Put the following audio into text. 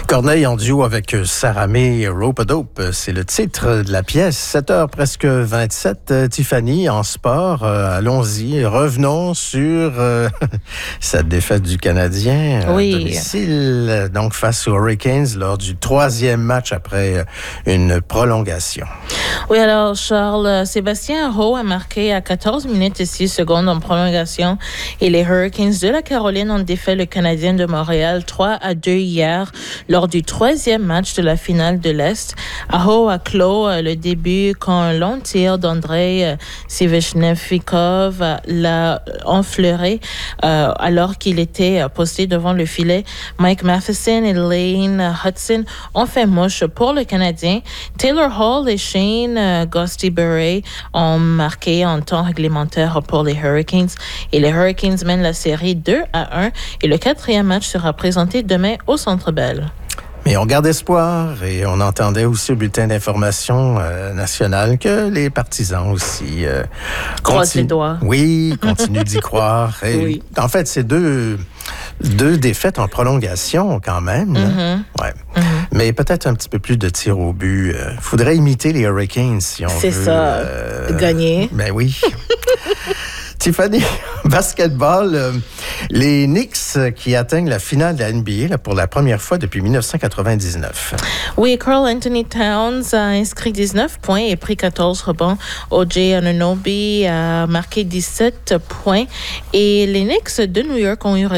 Corneille en duo avec Sarah May, Rope-a-Dope, c'est le titre de la pièce. 7h presque 27. Tiffany, en sport, allons-y. Revenons sur cette défaite du Canadien à domicile, donc face aux Hurricanes, lors du 3e match après une prolongation. Oui, alors Charles, Sébastien Aho a marqué à 14 minutes et 6 secondes en prolongation et les Hurricanes de la Caroline ont défait le Canadien de Montréal 3-2 hier lors du 3e match de la finale de l'Est. Aho a clos le début quand un long tir d'Andrei Svechnikov l'a enfleuré alors qu'il était posté devant le filet. Mike Matheson et Lane Hudson ont fait mouche pour le Canadien. Taylor Hall et Shane Gostisbehere ont marqué en temps réglementaire pour les Hurricanes et les Hurricanes mènent la série 2-1 et le 4e match sera présenté demain au Centre Bell. Mais on garde espoir et on entendait aussi au bulletin d'information national que les partisans aussi croisent les doigts. Oui, continuent d'y croire. Et oui. En fait, c'est deux défaites en prolongation quand même. Mm-hmm. Ouais. Mm-hmm. Mais peut-être un petit peu plus de tirs au but. Faudrait imiter les Hurricanes si on veut. C'est ça, gagner. Ben oui. Tiffany, basketball, les Knicks qui atteignent la finale de la NBA pour la première fois depuis 1999. Oui, Karl Anthony Towns a inscrit 19 points et pris 14 rebonds. O.J. Anunoby a marqué 17 points et les Knicks de New York ont eu